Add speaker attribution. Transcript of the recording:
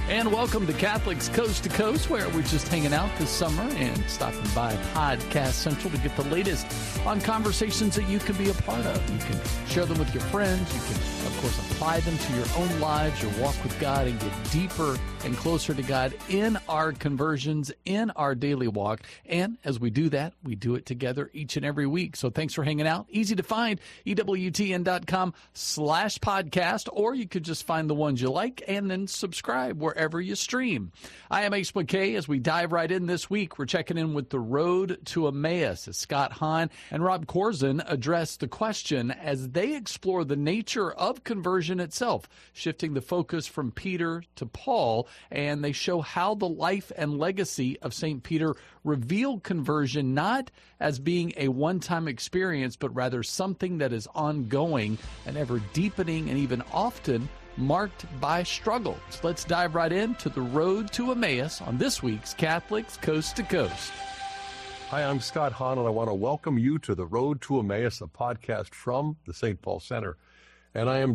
Speaker 1: And welcome to Catholics Coast to Coast, where we're just hanging out this summer and stopping by Podcast Central to get the latest on conversations that you can be a part of. You can share them with your friends. You can, of course, apply them to your own lives, your walk with God, and get deeper and closer to God in our conversions, in our daily walk. And as we do that, we do it together each and every week. So thanks for hanging out. Easy to find, EWTN.com/podcast, or you could just find the ones you like and then subscribe wherever you stream. I am Ace McKay. As we dive right in this week, we're checking in with the Road to Emmaus as Scott Hahn and Rob Corzine address the question as they explore the nature of conversion itself, shifting the focus from Peter to Paul, and they show how the life and legacy of St. Peter reveal conversion not as being a one-time experience, but rather something that is ongoing and ever deepening and even often marked by struggle. So let's dive right into the Road to Emmaus on this week's Catholics Coast to Coast.
Speaker 2: Hi, I'm Scott Hahn, and I want to welcome you to the Road to Emmaus, a podcast from the St. Paul Center. And I am